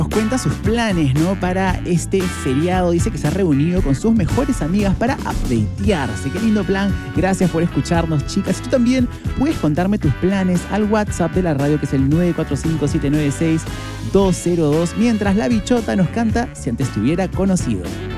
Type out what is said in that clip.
Nos cuenta sus planes, ¿no? Para este feriado. Dice que se ha reunido con sus mejores amigas para updatearse. Qué lindo plan. Gracias por escucharnos, chicas. Y tú también puedes contarme tus planes al WhatsApp de la radio, que es el 945-796-202, mientras la bichota nos canta Si antes te hubiera conocido.